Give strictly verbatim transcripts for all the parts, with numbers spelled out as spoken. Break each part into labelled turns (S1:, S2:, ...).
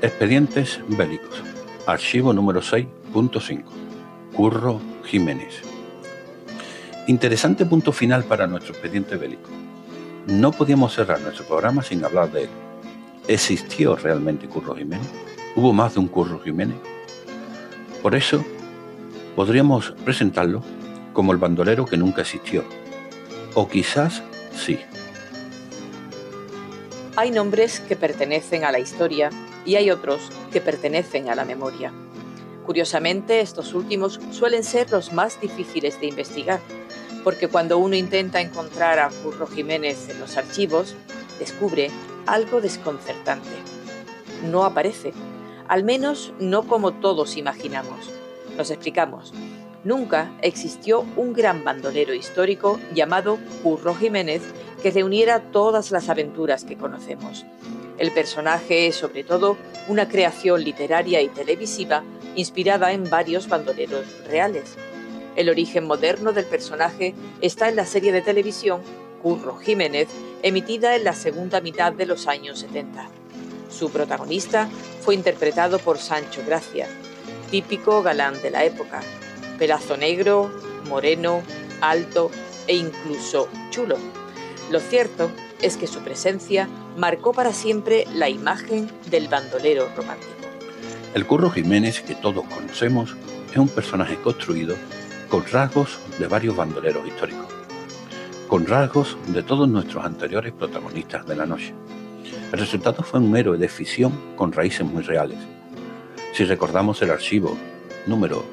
S1: Expedientes bélicos. Archivo número seis punto cinco. Curro Jiménez. Interesante punto final para nuestro expediente bélico. No podíamos cerrar nuestro programa sin hablar de él. ¿Existió realmente Curro Jiménez? ¿Hubo más de un Curro Jiménez? Por eso, podríamos presentarlo como el bandolero que nunca existió. O quizás sí.
S2: Hay nombres que pertenecen a la historia y hay otros que pertenecen a la memoria. Curiosamente, estos últimos suelen ser los más difíciles de investigar, porque cuando uno intenta encontrar a Curro Jiménez en los archivos, descubre algo desconcertante. No aparece, al menos no como todos imaginamos. Nos explicamos. Nunca existió un gran bandolero histórico llamado Curro Jiménez que reuniera todas las aventuras que conocemos. El personaje es, sobre todo, una creación literaria y televisiva inspirada en varios bandoleros reales. El origen moderno del personaje está en la serie de televisión Curro Jiménez, emitida en la segunda mitad de los años setenta. Su protagonista fue interpretado por Sancho Gracia, típico galán de la época, pelazo negro, moreno, alto e incluso chulo. Lo cierto es que su presencia marcó para siempre la imagen del bandolero romántico.
S1: El Curro Jiménez que todos conocemos es un personaje construido con rasgos de varios bandoleros históricos, con rasgos de todos nuestros anteriores protagonistas de la noche. El resultado fue un héroe de ficción con raíces muy reales. Si recordamos el archivo número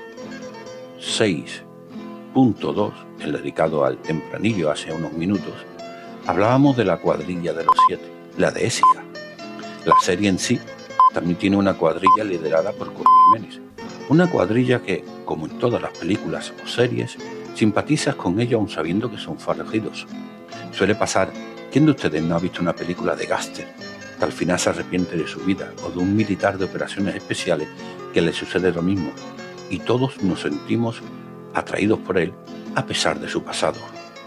S1: seis punto dos, el dedicado al tempranillo hace unos minutos, hablábamos de la cuadrilla de los siete, la de Écija. La serie en sí también tiene una cuadrilla liderada por Curro Jiménez. Una cuadrilla que, como en todas las películas o series, simpatizas con ella aun sabiendo que son forajidos. Suele pasar, ¿quién de ustedes no ha visto una película de gángster que al final se arrepiente de su vida, o de un militar de operaciones especiales que le sucede lo mismo? Y todos nos sentimos atraídos por él a pesar de su pasado.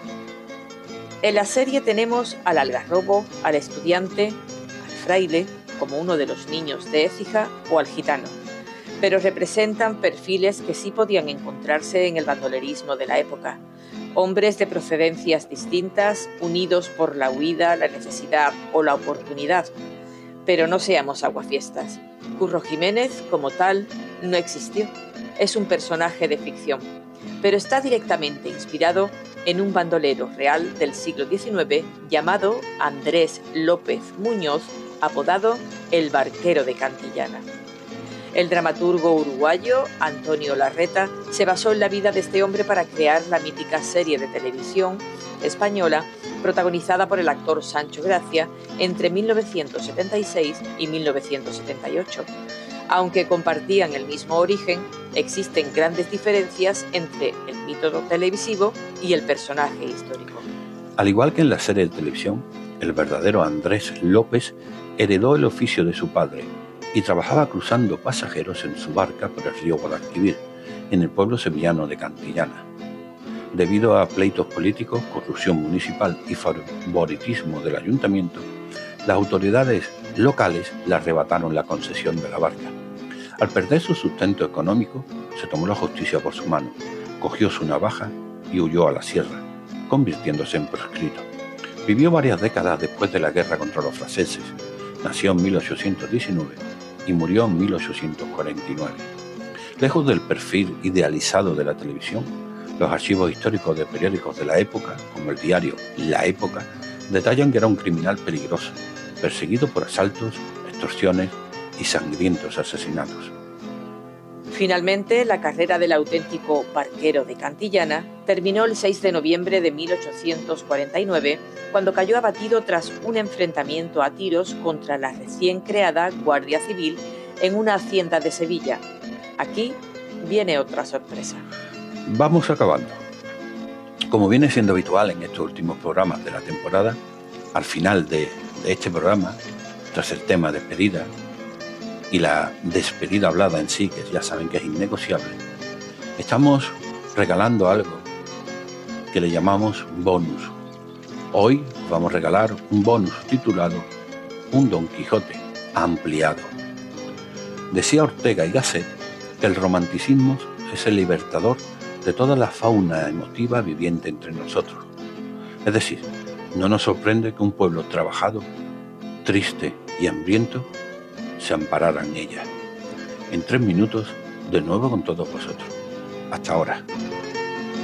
S2: En la serie tenemos al algarrobo, al estudiante, al fraile, como uno de los niños de Écija, o al gitano, pero representan perfiles que sí podían encontrarse en el bandolerismo de la época. Hombres de procedencias distintas, unidos por la huida, la necesidad o la oportunidad. Pero no seamos aguafiestas. Curro Jiménez, como tal, no existió. Es un personaje de ficción, pero está directamente inspirado en un bandolero real del siglo diecinueve llamado Andrés López Muñoz, apodado el Barquero de Cantillana. El dramaturgo uruguayo Antonio Larreta se basó en la vida de este hombre para crear la mítica serie de televisión española protagonizada por el actor Sancho Gracia entre mil novecientos setenta y seis y mil novecientos setenta y ocho. Aunque compartían el mismo origen, existen grandes diferencias entre el mito televisivo y el personaje histórico.
S1: Al igual que en la serie de televisión, el verdadero Andrés López heredó el oficio de su padre y trabajaba cruzando pasajeros en su barca por el río Guadalquivir, en el pueblo sevillano de Cantillana. Debido a pleitos políticos, corrupción municipal y favoritismo del ayuntamiento, las autoridades locales le arrebataron la concesión de la barca. Al perder su sustento económico, se tomó la justicia por su mano, cogió su navaja y huyó a la sierra, convirtiéndose en proscrito. Vivió varias décadas después de la guerra contra los franceses. Nació en mil ochocientos diecinueve y murió en mil ochocientos cuarenta y nueve. Lejos del perfil idealizado de la televisión, los archivos históricos de periódicos de la época, como el diario La Época, detallan que era un criminal peligroso, perseguido por asaltos, extorsiones y sangrientos asesinatos.
S2: Finalmente, la carrera del auténtico Barquero de Cantillana terminó el seis de noviembre de mil ochocientos cuarenta y nueve, cuando cayó abatido tras un enfrentamiento a tiros contra la recién creada Guardia Civil en una hacienda de Sevilla. Aquí viene otra sorpresa.
S1: Vamos acabando. Como viene siendo habitual en estos últimos programas de la temporada, al final de, de este programa, tras el tema despedida y la despedida hablada en sí, que ya saben que es innegociable, estamos regalando algo que le llamamos bonus. Hoy vamos a regalar un bonus titulado Un Don Quijote ampliado. Decía Ortega y Gasset que el romanticismo es el libertador de toda la fauna emotiva viviente entre nosotros. Es decir, no nos sorprende que un pueblo trabajado, triste y hambriento se amparara en ella. En tres minutos, de nuevo con todos vosotros. Hasta ahora.